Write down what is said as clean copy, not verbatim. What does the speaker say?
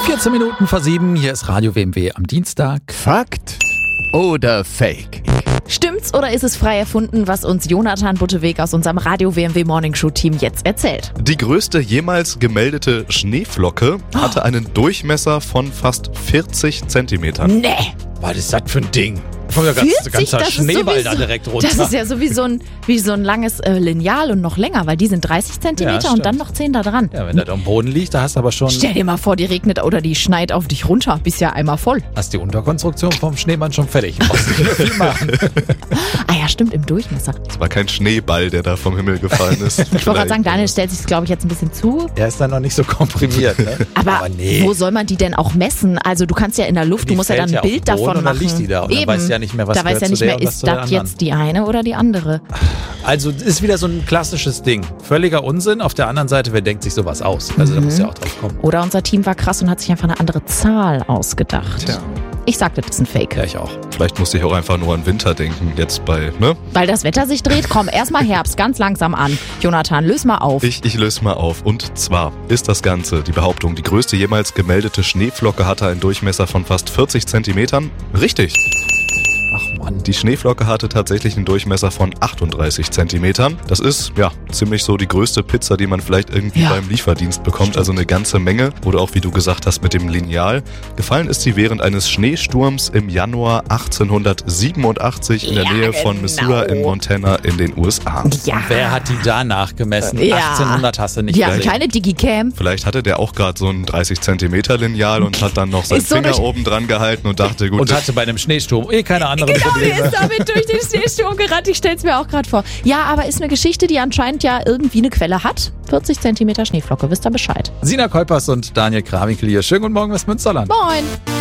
14 Minuten vor 7, hier ist Radio WMW am Dienstag. Fakt oder Fake? Stimmt's oder ist es frei erfunden, was uns Jonathan Butteweg aus unserem Radio WMW Morning Show Team jetzt erzählt? Die größte jemals gemeldete Schneeflocke hatte einen Durchmesser von fast 40 Zentimetern. Nee! Was ist das für ein Ding? Da kommt ja 40? ganzer Das ist Schneeball sowieso- da direkt runter. Das ist ja so wie so ein langes Lineal und noch länger, weil die sind 30 Zentimeter stimmt. und dann noch 10 da dran. Ja, wenn das am Boden liegt, da hast du aber schon Stell dir mal vor, die regnet oder die schneit auf dich runter, bist ja einmal voll. hast die Unterkonstruktion vom Schneemann schon fertig. Brauchst nicht mehr viel machen. Ah ja, stimmt, im Durchmesser. Es war kein Schneeball, der da vom Himmel gefallen ist. Ich wollte gerade sagen, Daniel stellt sich, glaube ich, jetzt ein bisschen zu. Er ist dann noch nicht so komprimiert. Ne? Aber nee. wo soll man die denn auch messen? Also du kannst ja in der Luft, Die du musst ja fällt dann ja ein auf Bild den Boden davon und dann machen. liegt die da und dann Eben. weißt du ja nicht mehr, was da weißt gehört ja zu nicht der mehr, und was ist zu der das anderen. jetzt die eine oder die andere? Also ist wieder so ein klassisches Ding. Völliger Unsinn. Auf der anderen Seite, wer denkt sich sowas aus? Also da muss ja auch drauf kommen. Oder unser Team war krass und hat sich einfach eine andere Zahl ausgedacht. Tja. Ich sagte, das ist ein Fake. Ja, ich auch. Vielleicht musste ich auch einfach nur an Winter denken, jetzt ne? Weil das Wetter sich dreht, komm, erstmal Herbst, ganz langsam an. Jonathan, löse mal auf. Ich löse mal auf. Und zwar ist das Ganze, die Behauptung, die größte jemals gemeldete Schneeflocke hatte einen Durchmesser von fast 40 Zentimetern. Richtig. Ach Mann. Die Schneeflocke hatte tatsächlich einen Durchmesser von 38 Zentimetern. Das ist, ja, ziemlich so die größte Pizza, die man vielleicht irgendwie Ja. beim Lieferdienst bekommt. Also eine ganze Menge. Oder auch, wie du gesagt hast, mit dem Lineal. Gefallen ist sie während eines Schneesturms im Januar 1887 in der Ja, Nähe von genau. Missoula in Montana in den USA. Ja. Wer hat die da nachgemessen? Ja. 1800 hast du nicht Ja, gesehen. keine Digicam. Vielleicht hatte der auch gerade so ein 30 Zentimeter Lineal und hat dann noch seinen Ist so Finger durch- oben dran gehalten und dachte, gut, Und hatte bei einem Schneesturm keine anderen Genau, der Probleme. ist damit durch den Schneesturm gerannt. Ich stell's mir auch gerade vor. Ja, aber ist eine Geschichte, die anscheinend ja irgendwie eine Quelle hat. 40 Zentimeter Schneeflocke, wisst ihr Bescheid. Sina Kolpers und Daniel Krawinkel hier. Schönen guten Morgen aus Münsterland. Moin.